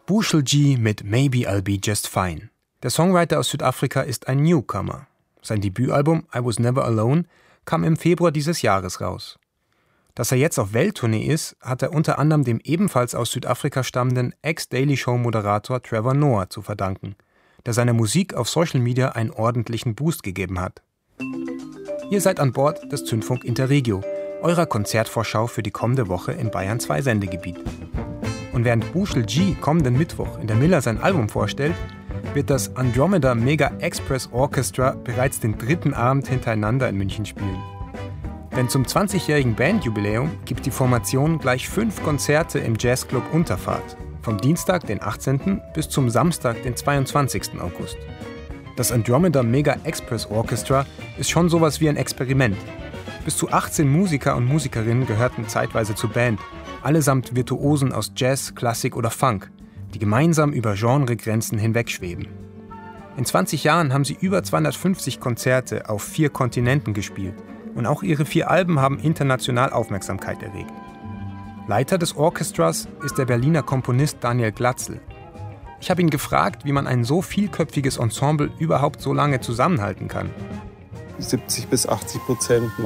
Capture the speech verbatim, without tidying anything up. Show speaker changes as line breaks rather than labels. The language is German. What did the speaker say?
Bushel G mit Maybe I'll Be Just Fine. Der Songwriter aus Südafrika ist ein Newcomer. Sein Debütalbum I Was Never Alone kam im Februar dieses Jahres raus. Dass er jetzt auf Welttournee ist, hat er unter anderem dem ebenfalls aus Südafrika stammenden Ex-Daily Show-Moderator Trevor Noah zu verdanken, der seiner Musik auf Social Media einen ordentlichen Boost gegeben hat. Ihr seid an Bord des Zündfunk Interregio, eurer Konzertvorschau für die kommende Woche im Bayern zwei Sendegebiet. Und während Bushel G kommenden Mittwoch in der Miller sein Album vorstellt, wird das Andromeda Mega Express Orchestra bereits den dritten Abend hintereinander in München spielen. Denn zum zwanzigjährigen Bandjubiläum gibt die Formation gleich fünf Konzerte im Jazzclub Unterfahrt, vom Dienstag, den achtzehnten bis zum Samstag, den zweiundzwanzigsten August. Das Andromeda Mega Express Orchestra ist schon sowas wie ein Experiment. Bis zu achtzehn Musiker und Musikerinnen gehörten zeitweise zur Band, allesamt Virtuosen aus Jazz, Klassik oder Funk, die gemeinsam über Genregrenzen hinwegschweben. In zwanzig Jahren haben sie über zweihundertfünfzig Konzerte auf vier Kontinenten gespielt und auch ihre vier Alben haben international Aufmerksamkeit erregt. Leiter des Orchestras ist der Berliner Komponist Daniel Glatzel. Ich habe ihn gefragt, wie man ein so vielköpfiges Ensemble überhaupt so lange zusammenhalten kann.
siebzig bis achtzig Prozent